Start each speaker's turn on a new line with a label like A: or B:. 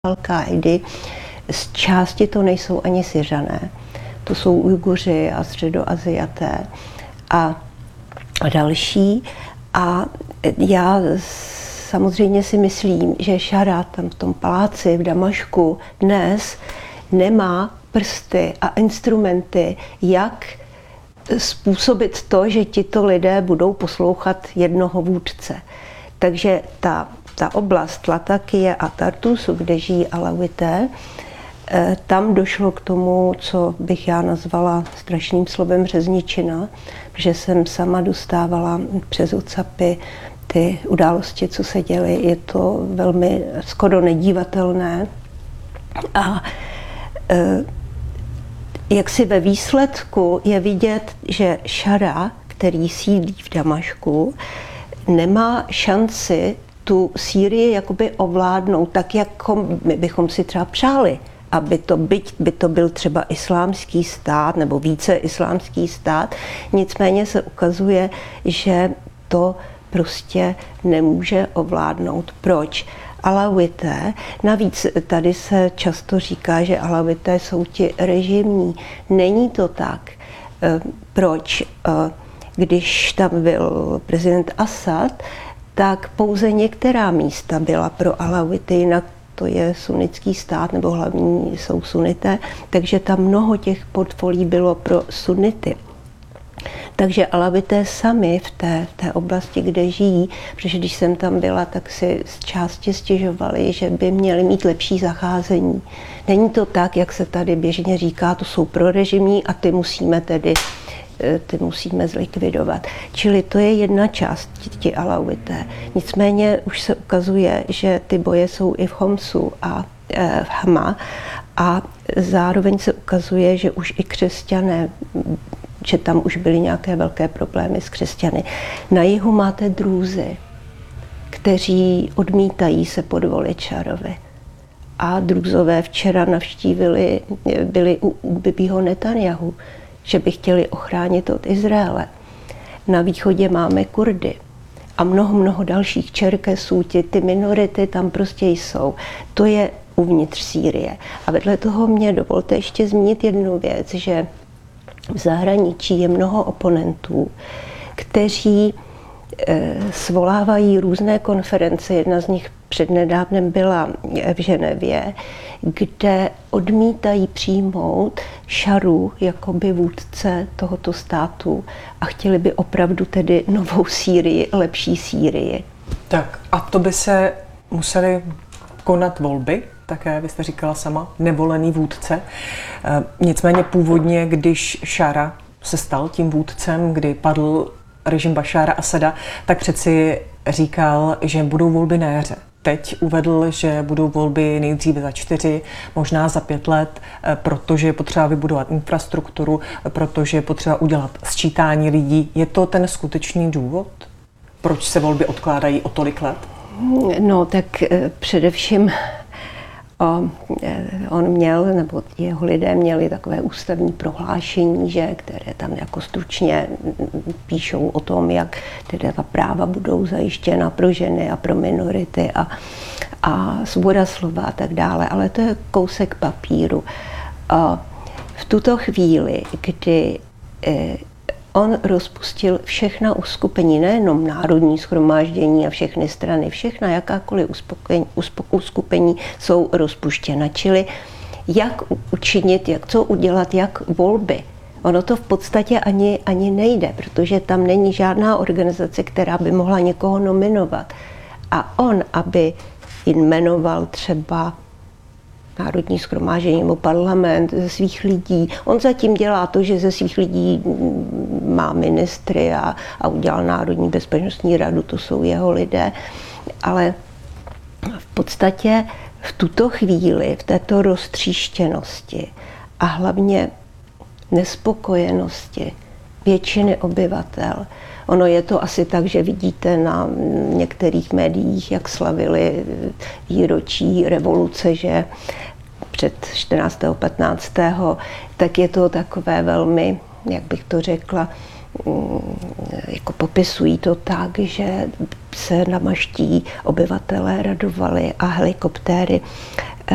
A: Al-Káidy, z části to nejsou ani Syřané, to jsou Ujguři a Středoaziaté a další. A já samozřejmě si myslím, že Šara tam v tom paláci v Damašku dnes nemá prsty a instrumenty, jak způsobit to, že tito lidé budou poslouchat jednoho vůdce. Takže ta oblast Latakie a Tartusu, kde žijí Alawité, tam došlo k tomu, co bych já nazvala strašným slovem řezničina, protože jsem sama dostávala přes WhatsAppy ty události, co se děly. Je to velmi skoro nedívatelné. A jak si ve výsledku je vidět, že Šara, který sídlí v Damašku, nemá šanci tu Sýrii jakoby ovládnout tak, jako my bychom si třeba přáli, aby to, byť by to byl třeba islámský stát nebo více islámský stát, nicméně se ukazuje, že to prostě nemůže ovládnout. Proč? Alawité, navíc tady se často říká, že Alawité jsou ti režimní. Není to tak. Proč? Když tam byl prezident Asad, tak pouze některá místa byla pro Alawity, jinak to je sunnický stát, nebo hlavní jsou sunité, takže tam mnoho těch portfolií bylo pro sunnity. Takže Alawité sami v té oblasti, kde žijí, protože když jsem tam byla, tak si z části stěžovali, že by měli mít lepší zacházení. Není to tak, jak se tady běžně říká, to jsou prorežimní a ty musíme zlikvidovat. Čili to je jedna část, ti Alawité. Nicméně už se ukazuje, že ty boje jsou i v Homsu a v Hama a zároveň se ukazuje, že už i křesťané, že tam už byly nějaké velké problémy s křesťany. Na jihu máte drúzy, kteří odmítají se podvolit Šarovi. A drúzové včera byli u Bibiho Netanjahu, že by chtěli ochránit od Izraele. Na východě máme Kurdy a mnoho dalších Čerkesů, ty minority tam prostě jsou. To je uvnitř Sýrie. A vedle toho mě dovolte ještě zmínit jednu věc, že v zahraničí je mnoho oponentů, kteří svolávají různé konference. Jedna z nich přednedávnem byla v Ženevě, kde odmítají přijmout Šaru jakoby vůdce tohoto státu a chtěli by opravdu tedy novou Sýrii, lepší Sýrii.
B: Tak a to by se museli konat volby, také vy jste říkala sama, nevolený vůdce. Nicméně původně, když Šara se stal tím vůdcem, kdy padl režim Bašára Asada, tak přeci říkal, že budou volby na jaře. Teď uvedl, že budou volby nejdříve za 4, možná za 5 let, protože je potřeba vybudovat infrastrukturu, protože je potřeba udělat sčítání lidí. Je to ten skutečný důvod? Proč se volby odkládají o tolik let?
A: No, tak především on měl, nebo jeho lidé měli takové ústavní prohlášení, které tam jako stručně píšou o tom, jak teda ta práva budou zajištěna pro ženy a pro minority a svoboda slova a tak dále, ale to je kousek papíru. V tuto chvíli, kdy on rozpustil všechna uskupení, nejenom Národní shromáždění a všechny strany, všechna jakákoliv uskupení jsou rozpuštěna. Čili jak učinit, co udělat, jak volby. Ono to v podstatě ani nejde, protože tam není žádná organizace, která by mohla někoho nominovat. A on, aby jmenoval třeba Národní shromáždění nebo parlament ze svých lidí. On zatím dělá to, že ze svých lidí má ministry a udělal Národní bezpečnostní radu, to jsou jeho lidé. Ale v podstatě v tuto chvíli, v této roztříštěnosti a hlavně nespokojenosti většiny obyvatel, ono je to asi tak, že vidíte na některých médiích, jak slavili výročí revoluce, že před 14. 15. tak je to takové velmi, jak bych to řekla, jako popisují to tak, že se namaští obyvatelé radovali a helikoptéry